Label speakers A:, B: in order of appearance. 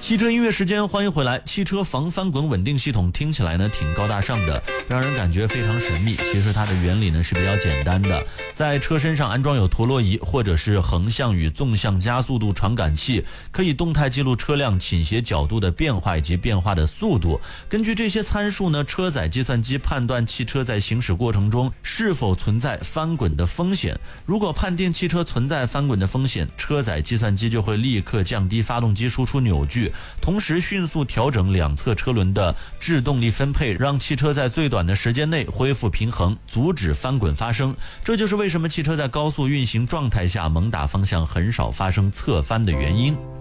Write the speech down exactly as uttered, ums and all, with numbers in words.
A: 汽车音乐时间，欢迎回来。汽车防翻滚稳定系统听起来呢挺高大上的，让人感觉非常神秘。其实它的原理呢是比较简单的，在车身上安装有陀螺仪或者是横向与纵向加速度传感器，可以动态记录车辆倾斜角度的变化以及变化的速度。根据这些参数呢，车载计算机判断汽车在行驶过程中是否存在翻滚的风险。如果判定汽车存在翻滚的风险，车载计算机就会立刻降低发动机输出扭矩，同时迅速调整两侧车轮的制动力分配，让汽车在最短的时间内恢复平衡，阻止翻滚发生。这就是为什么汽车在高速运行状态下猛打方向很少发生侧翻的原因。